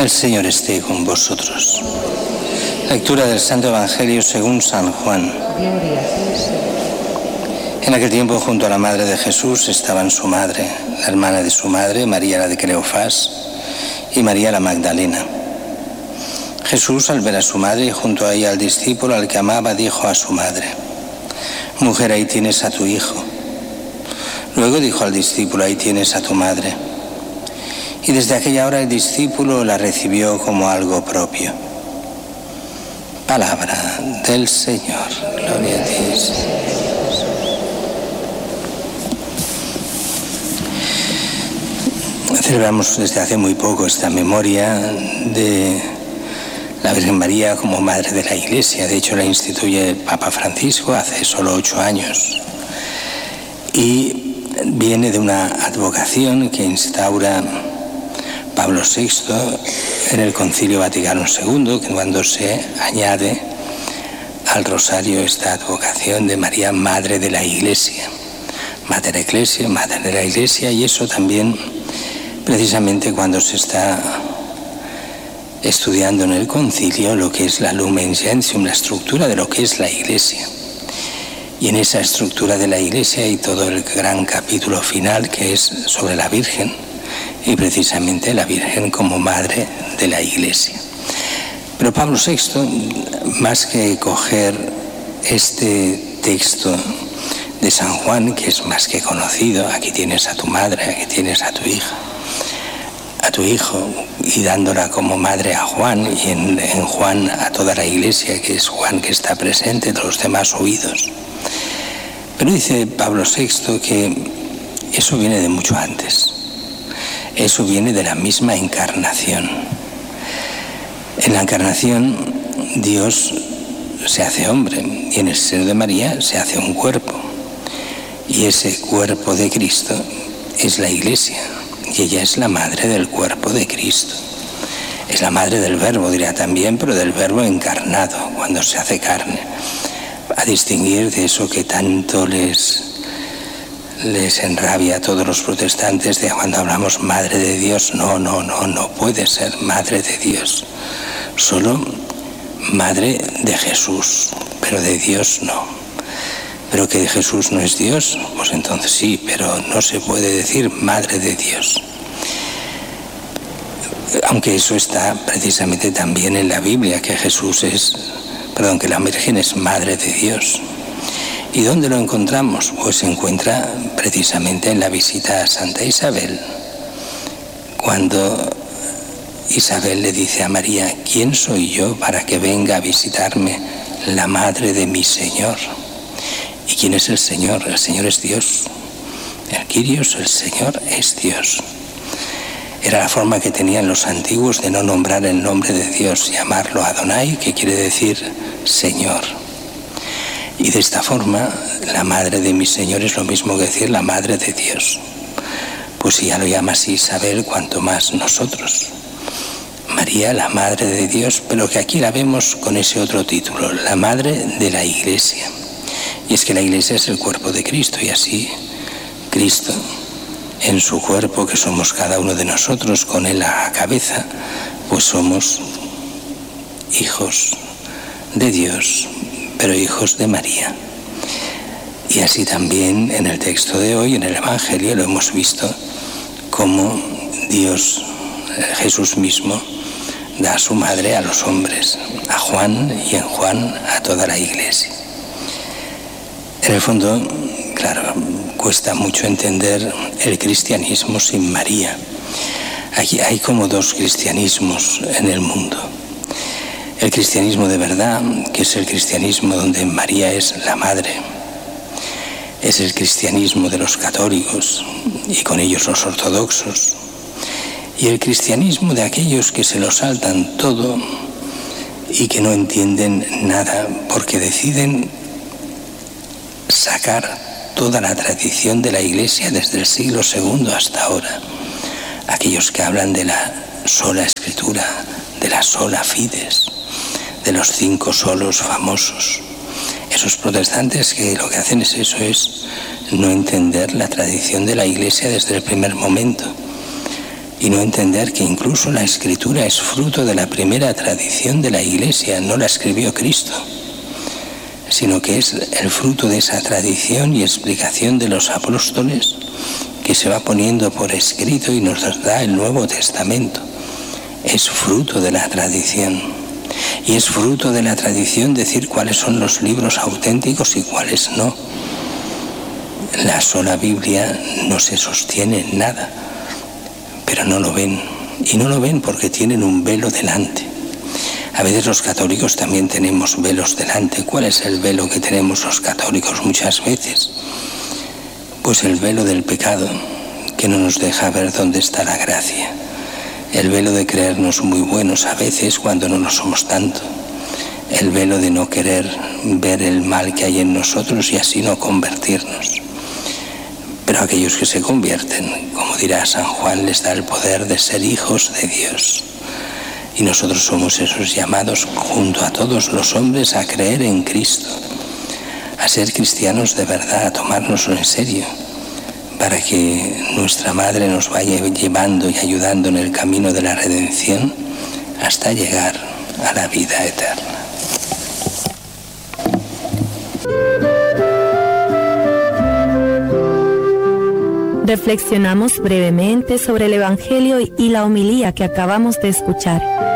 El Señor esté con vosotros. Lectura del Santo Evangelio según San Juan. Gloria a ti, Señor. En aquel tiempo, junto a la madre de Jesús, estaban su madre, la hermana de su madre, María la de Cleofás, y María la Magdalena. Jesús, al ver a su madre y junto a ella al discípulo al que amaba, dijo a su madre: «Mujer, ahí tienes a tu hijo». Luego dijo al discípulo: «Ahí tienes a tu madre». Y desde aquella hora el discípulo la recibió como algo propio. Palabra del Señor. Gloria a ti, Señor. Celebramos desde hace muy poco esta memoria de la Virgen María como Madre de la Iglesia. De hecho, la instituye el Papa Francisco hace solo 8 años. Y viene de una advocación que instaura Pablo VI en el Concilio Vaticano II, que cuando se añade al rosario esta advocación de María, Madre de la Iglesia. Mater Ecclesiae, Madre de la Iglesia, y eso también precisamente cuando se está estudiando en el concilio lo que es la Lumen Gentium, la estructura de lo que es la Iglesia. Y en esa estructura de la Iglesia hay todo el gran capítulo final que es sobre la Virgen, y precisamente la Virgen como Madre de la Iglesia. Pero Pablo VI, más que coger este texto de San Juan, que es más que conocido, aquí tienes a tu madre, aquí tienes a tu hija, a tu hijo, y dándola como madre a Juan, y en Juan a toda la Iglesia, que es Juan que está presente, todos los demás oídos. Pero dice Pablo VI que eso viene de mucho antes. Eso viene de la misma encarnación. En la encarnación Dios se hace hombre y en el seno de María se hace un cuerpo. Y ese cuerpo de Cristo es la Iglesia. Y ella es la madre del cuerpo de Cristo. Es la madre del Verbo, dirá también, pero del Verbo encarnado, cuando se hace carne. A distinguir de eso que tanto les enrabia a todos los protestantes de cuando hablamos Madre de Dios. No puede ser Madre de Dios. Solo Madre de Jesús, pero de Dios no. ¿Pero que Jesús no es Dios? Pues entonces sí, pero no se puede decir Madre de Dios. Aunque eso está precisamente también en la Biblia, que que la Virgen es Madre de Dios. ¿Y dónde lo encontramos? Pues se encuentra precisamente en la visita a Santa Isabel, cuando Isabel le dice a María: ¿quién soy yo para que venga a visitarme la madre de mi Señor? ¿Y quién es el Señor? El Señor es Dios. El Kyrios, el Señor, es Dios. Era la forma que tenían los antiguos de no nombrar el nombre de Dios, llamarlo Adonai, que quiere decir Señor. Y de esta forma, la madre de mi Señor es lo mismo que decir la madre de Dios. Pues si ya lo llama así Isabel, cuanto más nosotros. María, la madre de Dios, pero que aquí la vemos con ese otro título, la madre de la Iglesia. Y es que la Iglesia es el cuerpo de Cristo, y así Cristo, en su cuerpo, que somos cada uno de nosotros, con él a la cabeza, pues somos hijos de Dios, pero hijos de María. Y así también en el texto de hoy, en el Evangelio, lo hemos visto como Dios, Jesús mismo, da a su madre a los hombres, a Juan, y en Juan a toda la Iglesia. En el fondo, claro, cuesta mucho entender el cristianismo sin María. Aquí hay como 2 cristianismos en el mundo. El cristianismo de verdad, que es el cristianismo donde María es la madre, es el cristianismo de los católicos y con ellos los ortodoxos. Y el cristianismo de aquellos que se lo saltan todo y que no entienden nada porque deciden sacar toda la tradición de la Iglesia desde el siglo II hasta ahora. Aquellos que hablan de la sola Escritura, de la sola Fides, de los 5 solos famosos. Esos protestantes que lo que hacen es eso, es no entender la tradición de la Iglesia desde el primer momento. y no entender que incluso la Escritura es fruto de la primera tradición de la Iglesia, no la escribió Cristo, sino que es el fruto de esa tradición y explicación de los apóstoles que se va poniendo por escrito y nos da el Nuevo Testamento. Es fruto de la tradición. Y es fruto de la tradición decir cuáles son los libros auténticos y cuáles no. La sola Biblia no se sostiene en nada, pero no lo ven. Y no lo ven porque tienen un velo delante. A veces los católicos también tenemos velos delante. ¿Cuál es el velo que tenemos los católicos muchas veces? Pues el velo del pecado, que no nos deja ver dónde está la gracia. El velo de creernos muy buenos a veces cuando no lo somos tanto. El velo de no querer ver el mal que hay en nosotros y así no convertirnos. Pero aquellos que se convierten, como dirá San Juan, les da el poder de ser hijos de Dios. Y nosotros somos esos llamados junto a todos los hombres a creer en Cristo, a ser cristianos de verdad, a tomárnoslo en serio, para que nuestra Madre nos vaya llevando y ayudando en el camino de la redención hasta llegar a la vida eterna. Reflexionamos brevemente sobre el Evangelio y la homilía que acabamos de escuchar.